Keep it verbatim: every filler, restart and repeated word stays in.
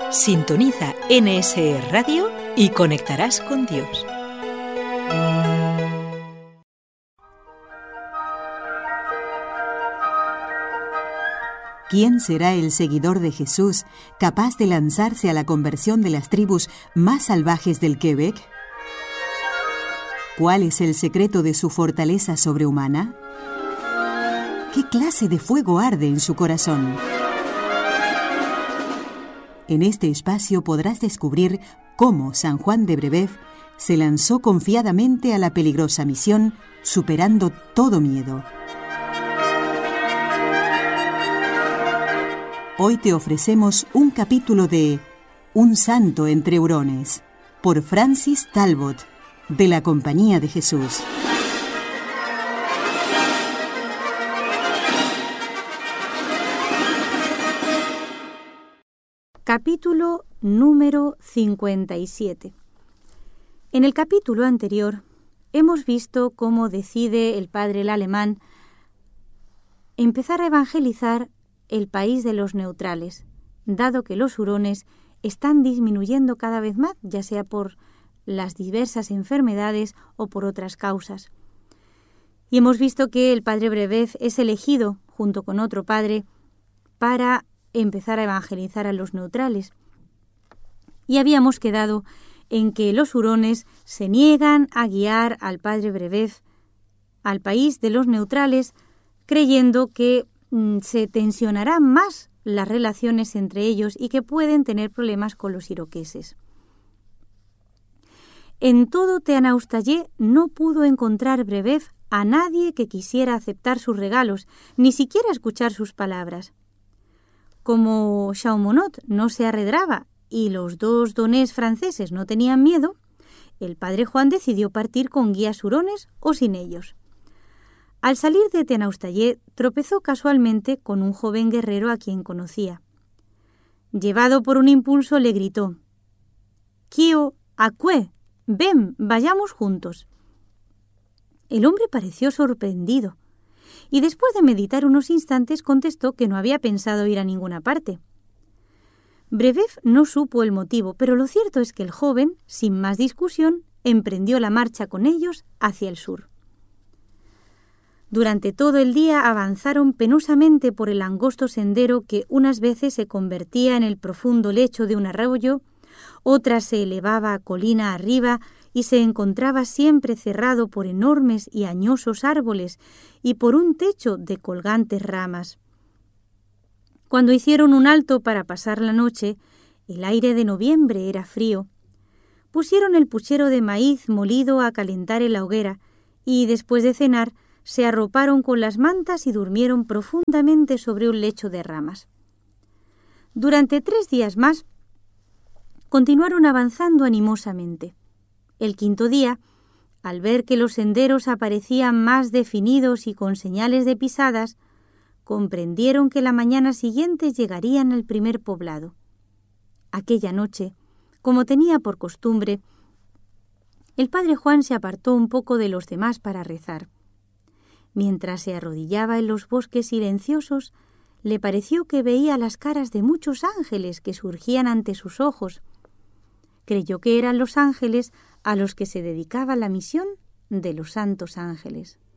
Sintoniza N S E Radio y conectarás con Dios. ¿Quién será el seguidor de Jesús capaz de lanzarse a la conversión de las tribus más salvajes del Quebec? ¿Cuál es el secreto de su fortaleza sobrehumana? ¿Qué clase de fuego arde en su corazón? En este espacio podrás descubrir cómo San Juan de Brébeuf se lanzó confiadamente a la peligrosa misión, superando todo miedo. Hoy te ofrecemos un capítulo de Un santo entre hurones, por Francis Talbot, de la Compañía de Jesús. Capítulo número cincuenta y siete. En el capítulo anterior hemos visto cómo decide el padre Lallemant empezar a evangelizar el país de los neutrales, dado que los hurones están disminuyendo cada vez más, ya sea por las diversas enfermedades o por otras causas. Y hemos visto que el padre Brébeuf es elegido, junto con otro padre, para empezar a evangelizar a los neutrales. Y habíamos quedado en que los hurones se niegan a guiar al padre Brébeuf al país de los neutrales, creyendo que mm, se tensionarán más las relaciones entre ellos y que pueden tener problemas con los iroqueses. En todo Teanaustayé no pudo encontrar Brébeuf a nadie que quisiera aceptar sus regalos, ni siquiera escuchar sus palabras. Como Chaumont no se arredraba y los dos donés franceses no tenían miedo, el padre Juan decidió partir con guías hurones o sin ellos. Al salir de Teanaustayé tropezó casualmente con un joven guerrero a quien conocía. Llevado por un impulso le gritó: «Kio, acue, ven, vayamos juntos». El hombre pareció sorprendido y después de meditar unos instantes contestó que no había pensado ir a ninguna parte. Brébeuf no supo el motivo, pero lo cierto es que el joven, sin más discusión, emprendió la marcha con ellos hacia el sur. Durante todo el día avanzaron penosamente por el angosto sendero que unas veces se convertía en el profundo lecho de un arroyo, otras se elevaba colina arriba y se encontraba siempre cerrado por enormes y añosos árboles y por un techo de colgantes ramas. Cuando hicieron un alto para pasar la noche, el aire de noviembre era frío. Pusieron el puchero de maíz molido a calentar en la hoguera y, después de cenar, se arroparon con las mantas y durmieron profundamente sobre un lecho de ramas. Durante tres días más, continuaron avanzando animosamente. El quinto día, al ver que los senderos aparecían más definidos y con señales de pisadas, comprendieron que la mañana siguiente llegarían al primer poblado. Aquella noche, como tenía por costumbre, el padre Juan se apartó un poco de los demás para rezar. Mientras se arrodillaba en los bosques silenciosos, le pareció que veía las caras de muchos ángeles que surgían ante sus ojos. Creyó que eran los ángeles a los que se dedicaba la misión de los santos ángeles.